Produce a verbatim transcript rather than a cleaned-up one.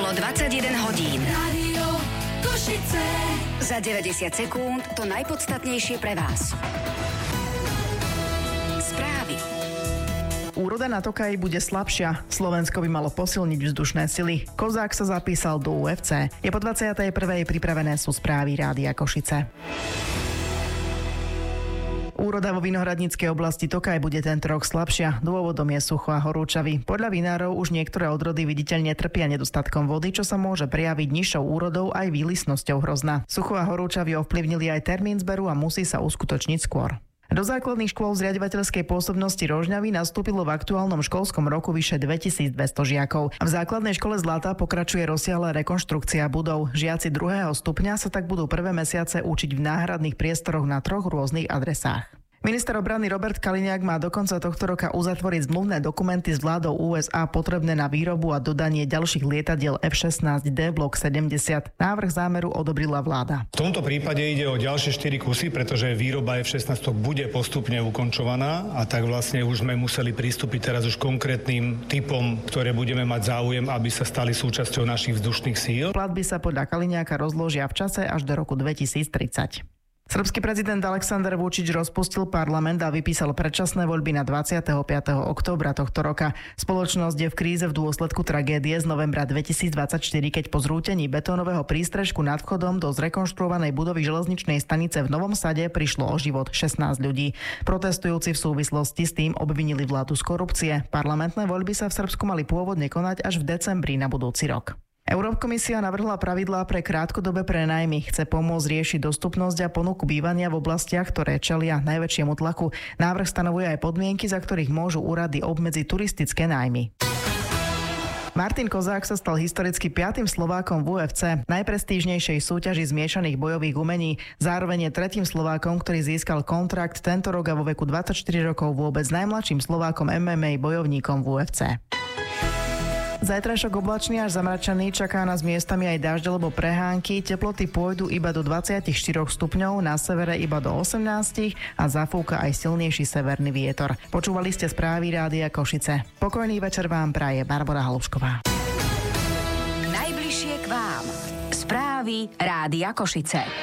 Bolo dvadsaťjeden hodín. Rádio Košice. Za deväťdesiat sekúnd to najpodstatnejšie pre vás. Správy. Úroda na Tokaji bude slabšia. Slovensko by malo posilniť vzdušné sily. Kozák sa zapísal do ú ef cé. Je po dvadsiatej prvej pripravené sú správy Rádia Košice. Úroda vo vinohradníckej oblasti Tokaj bude tento rok slabšia. Dôvodom je sucho a horúčavy. Podľa vinárov už niektoré odrody viditeľne trpia nedostatkom vody, čo sa môže prejaviť nižšou úrodou aj výlisnosťou hrozna. Sucho a horúčavy ovplyvnili aj termín zberu a musí sa uskutočniť skôr. Do základných škôl v zriaďovateľskej pôsobnosti Rožňavy nastúpilo v aktuálnom školskom roku vyše dvetisícdvesto žiakov. V základnej škole Zlata pokračuje rozsiahla rekonštrukcia budov. Žiaci druhého stupňa sa tak budú prvé mesiace učiť v náhradných priestoroch na troch rôznych adresách. Minister obrany Robert Kaliňák má do konca tohto roka uzatvoriť zmluvné dokumenty s vládou ú es á potrebné na výrobu a dodanie ďalších lietadiel ef šestnásť dé Block sedemdesiat. Návrh zámeru odobrila vláda. V tomto prípade ide o ďalšie štyri kusy, pretože výroba ef šestnásť bude postupne ukončovaná a tak vlastne už sme museli pristúpiť teraz už konkrétnym typom, ktoré budeme mať záujem, aby sa stali súčasťou našich vzdušných síl. Platby sa podľa Kaliňáka rozložia v čase až do roku dvetisíctridsať. Srbský prezident Aleksandar Vučić rozpustil parlament a vypísal predčasné voľby na dvadsiateho piateho októbra tohto roka. Spoločnosť je v kríze v dôsledku tragédie z novembra dvetisícdvadsaťštyri, keď po zrútení betónového prístrežku nad vchodom do zrekonštruovanej budovy železničnej stanice v Novom Sade prišlo o život šestnásť ľudí. Protestujúci v súvislosti s tým obvinili vládu z korupcie. Parlamentné voľby sa v Srbsku mali pôvodne konať až v decembri na budúci rok. Eurokomisia navrhla pravidlá pre krátkodobé prenajmy. Chce pomôcť riešiť dostupnosť a ponuku bývania v oblastiach, ktoré čelia najväčšiemu tlaku. Návrh stanovuje aj podmienky, za ktorých môžu úrady obmedziť turistické nájmy. Martin Kozák sa stal historicky piatym Slovákom v ú ef cé, najprestížnejšej súťaži zmiešaných bojových umení. Zároveň je tretím Slovákom, ktorý získal kontrakt tento rok a vo veku dvadsaťštyri rokov vôbec najmladším Slovákom em em á bojovníkom v ú ef cé. Zajtrajšok oblačný až zamračený, čaká nás miestami aj dažď alebo prehánky. Teploty pôjdu iba do dvadsaťštyri stupňov, na severe iba do osemnásť a zafúka aj silnejší severný vietor. Počúvali ste správy Rádia Košice. Pokojný večer vám praje Barbora Halušková. Najbližšie k vám. Správy Rádia Košice.